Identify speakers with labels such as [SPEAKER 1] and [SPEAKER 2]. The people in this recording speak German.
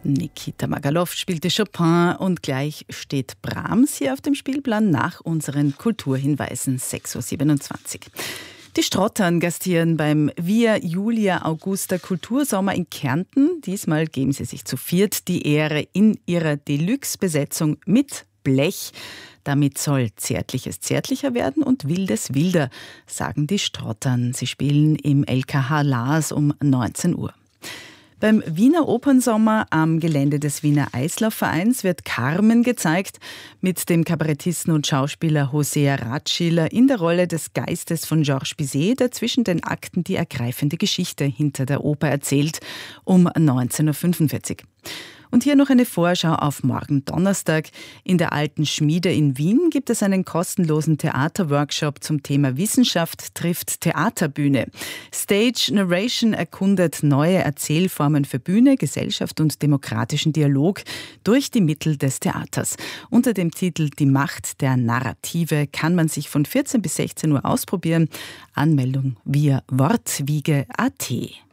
[SPEAKER 1] Nikita Magalow spielte Chopin und gleich steht Brahms hier auf dem Spielplan nach unseren Kulturhinweisen 6.27 Uhr. Die Strottern gastieren beim Via Julia Augusta Kultursommer in Kärnten. Diesmal geben sie sich zu viert die Ehre in ihrer Deluxe-Besetzung mit Blech. Damit soll Zärtliches zärtlicher werden und Wildes wilder, sagen die Strottern. Sie spielen im LKH Laas um 19 Uhr. Beim Wiener Opernsommer am Gelände des Wiener Eislaufvereins wird Carmen gezeigt mit dem Kabarettisten und Schauspieler Hosea Ratschiller in der Rolle des Geistes von Georges Bizet, der zwischen den Akten die ergreifende Geschichte hinter der Oper erzählt, um 19.45 Uhr. Und hier noch eine Vorschau auf morgen Donnerstag. In der Alten Schmiede in Wien gibt es einen kostenlosen Theaterworkshop zum Thema Wissenschaft trifft Theaterbühne. Stage Narration erkundet neue Erzählformen für Bühne, Gesellschaft und demokratischen Dialog durch die Mittel des Theaters. Unter dem Titel Die Macht der Narrative kann man sich von 14 bis 16 Uhr ausprobieren. Anmeldung via wortwiege.at.